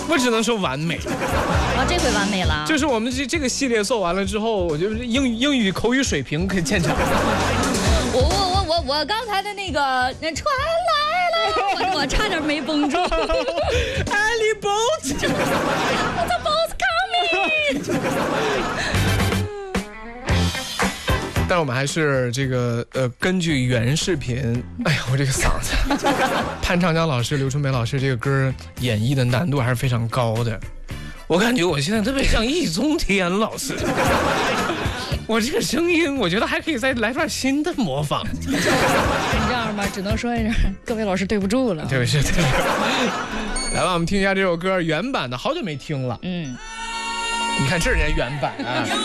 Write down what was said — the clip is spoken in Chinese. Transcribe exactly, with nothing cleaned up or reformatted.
我只能说完美。 啊，这回完美了。 就是我们这这个系列做完了之后，我就是英语英语口语水平可以见长。 我我我我我刚才的那个船来了，我我差点没绷住。 Ali boat，The boat's coming。 但我们还是这个呃，根据原视频，哎呀，我这个嗓子，潘长江老师、刘春梅老师这个歌演绎的难度还是非常高的。我感觉我现在特别像易中天老师，我这个声音，我觉得还可以再来段新的模仿。 你这样吧，只能说各位老师对不住了。 对不起，对不起。来吧，我们听一下这首歌原版的，好久没听了。 嗯， 你看这是人原版啊。